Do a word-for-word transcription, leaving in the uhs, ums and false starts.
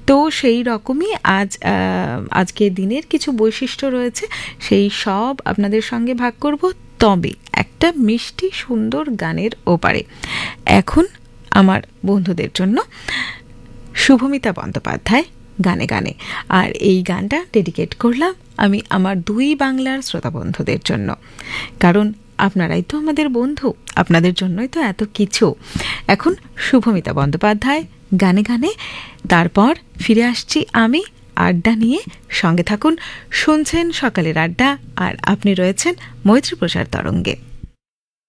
তো সেই রকমই আজ আজকের দিনের কিছু বৈশিষ্ট্য রয়েছে, সেই সব আপনাদের সঙ্গে ভাগ করব, তবে একটা মিষ্টি সুন্দর গানের ওপারে। এখন আমার বন্ধুদের জন্য শুভমিতা বন্দ্যোপাধ্যায় গানে গানে, আর এই গানটা ডেডিকেট করলাম আমি আমার দুই বাংলার শ্রোতা বন্ধুদের জন্য, কারণ আপনারাই তো আমাদের বন্ধু, আপনাদের জন্যই তো এত কিছু। এখন শুভমিতা বন্দ্যোপাধ্যায় গানে গানে, তারপর ফিরে আসছি আমি আড্ডা নিয়ে। সঙ্গে থাকুন, শুনছেন সকালের আড্ডা, আর আপনি রয়েছেন মৈত্রী প্রসার তরঙ্গে।